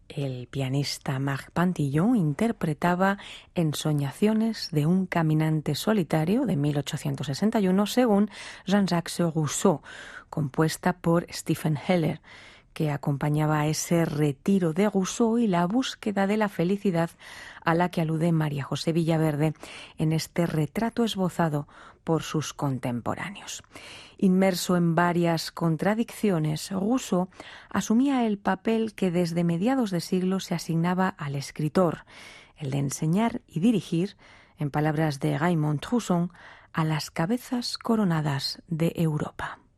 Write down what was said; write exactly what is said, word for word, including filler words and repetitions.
El pianista Marc Pantillon interpretaba Ensoñaciones de un caminante solitario de mil ochocientos sesenta y uno según Jean-Jacques Rousseau, compuesta por Stephen Heller, que acompañaba a ese retiro de Rousseau y la búsqueda de la felicidad a la que alude María José Villaverde en este retrato esbozado por sus contemporáneos. Inmerso en varias contradicciones, Rousseau asumía el papel que desde mediados de siglo se asignaba al escritor, el de enseñar y dirigir, en palabras de Raymond Trousson, a las cabezas coronadas de Europa.